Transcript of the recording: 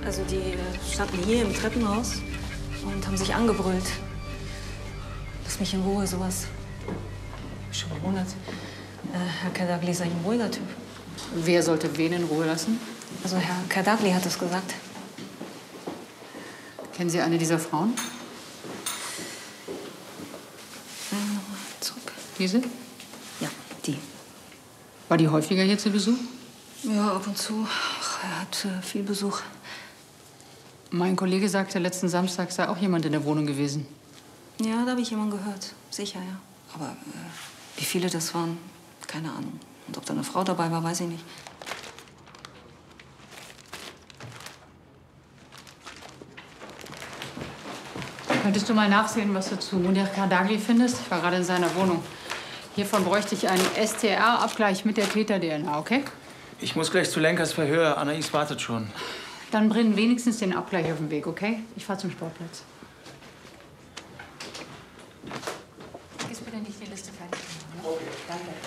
Also die standen hier im Treppenhaus und haben sich angebrüllt. Lass mich in Ruhe, sowas. Ich bin schon gewundert. Herr Kardagli ist ein ruhiger Typ. Wer sollte wen in Ruhe lassen? Also Herr Kardagli hat es gesagt. Kennen Sie eine dieser Frauen? Nochmal zurück. Diese? Ja, die. War die häufiger hier zu Besuch? Ja, ab und zu. Ach, er hat viel Besuch. Mein Kollege sagte, letzten Samstag sei auch jemand in der Wohnung gewesen. Ja, da habe ich jemanden gehört. Sicher, ja. Aber wie viele das waren, keine Ahnung. Und ob da eine Frau dabei war, weiß ich nicht. Könntest du mal nachsehen, was du zu Munir Kardagli findest? Ich war gerade in seiner Wohnung. Hiervon bräuchte ich einen STR-Abgleich mit der Täter-DNA, okay? Ich muss gleich zu Lenkers Verhör. Anais wartet schon. Dann bringen wenigstens den Abgleich auf den Weg, okay? Ich fahre zum Sportplatz. Vergiss bitte nicht, die Liste fertig zu machen. Okay, danke.